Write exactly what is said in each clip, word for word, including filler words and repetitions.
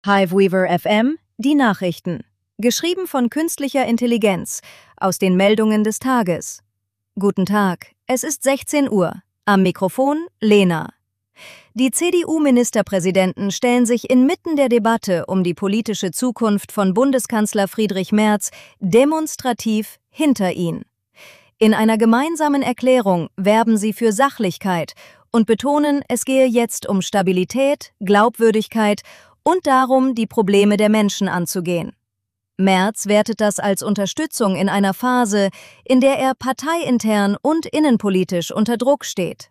Hiveweaver F M, die Nachrichten. Geschrieben von künstlicher Intelligenz, aus den Meldungen des Tages. Guten Tag, es ist sechzehn Uhr. Am Mikrofon Lena. Die C D U-Ministerpräsidenten stellen sich inmitten der Debatte um die politische Zukunft von Bundeskanzler Friedrich Merz demonstrativ hinter ihn. In einer gemeinsamen Erklärung werben sie für Sachlichkeit und betonen, es gehe jetzt um Stabilität, Glaubwürdigkeit und darum, die Probleme der Menschen anzugehen. Merz wertet das als Unterstützung in einer Phase, in der er parteiintern und innenpolitisch unter Druck steht.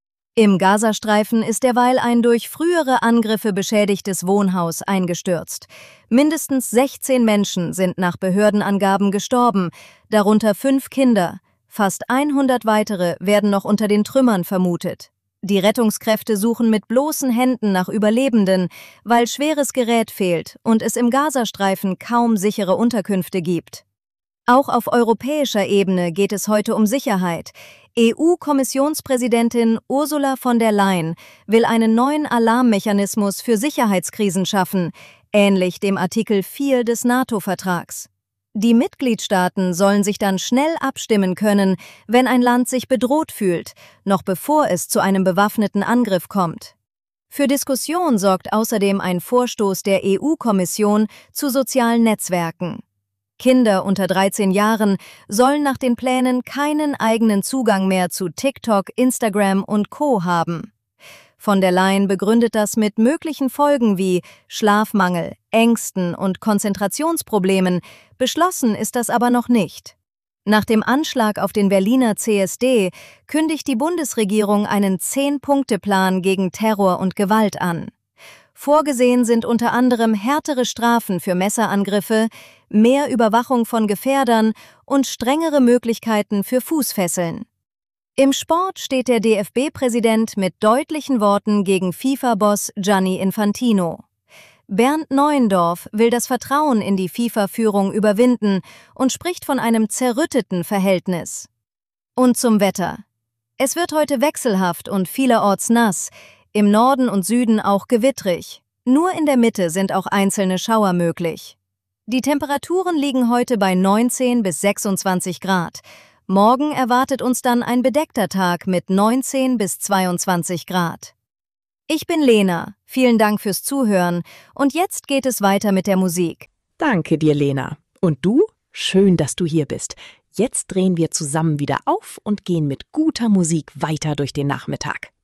Im Gazastreifen ist derweil ein durch frühere Angriffe beschädigtes Wohnhaus eingestürzt. Mindestens sechzehn Menschen sind nach Behördenangaben gestorben, darunter fünf Kinder. Fast hundert weitere werden noch unter den Trümmern vermutet. Die Rettungskräfte suchen mit bloßen Händen nach Überlebenden, weil schweres Gerät fehlt und es im Gazastreifen kaum sichere Unterkünfte gibt. Auch auf europäischer Ebene geht es heute um Sicherheit. E U-Kommissionspräsidentin Ursula von der Leyen will einen neuen Alarmmechanismus für Sicherheitskrisen schaffen, ähnlich dem Artikel vier des NATO-Vertrags. Die Mitgliedstaaten sollen sich dann schnell abstimmen können, wenn ein Land sich bedroht fühlt, noch bevor es zu einem bewaffneten Angriff kommt. Für Diskussion sorgt außerdem ein Vorstoß der E U-Kommission zu sozialen Netzwerken. Kinder unter dreizehn Jahren sollen nach den Plänen keinen eigenen Zugang mehr zu TikTok, Instagram und Co. haben. Von der Leyen begründet das mit möglichen Folgen wie Schlafmangel, Ängsten und Konzentrationsproblemen. Beschlossen ist das aber noch nicht. Nach dem Anschlag auf den Berliner C S D kündigt die Bundesregierung einen Zehn-Punkte-Plan gegen Terror und Gewalt an. Vorgesehen sind unter anderem härtere Strafen für Messerangriffe, mehr Überwachung von Gefährdern und strengere Möglichkeiten für Fußfesseln. Im Sport steht der D F B-Präsident mit deutlichen Worten gegen FIFA-Boss Gianni Infantino. Bernd Neuendorf will das Vertrauen in die FIFA-Führung überwinden und spricht von einem zerrütteten Verhältnis. Und zum Wetter. Es wird heute wechselhaft und vielerorts nass, im Norden und Süden auch gewittrig. Nur in der Mitte sind auch einzelne Schauer möglich. Die Temperaturen liegen heute bei neunzehn bis sechsundzwanzig Grad. Morgen erwartet uns dann ein bedeckter Tag mit neunzehn bis zweiundzwanzig Grad. Ich bin Lena, vielen Dank fürs Zuhören und jetzt geht es weiter mit der Musik. Danke dir, Lena. Und du? Schön, dass du hier bist. Jetzt drehen wir zusammen wieder auf und gehen mit guter Musik weiter durch den Nachmittag.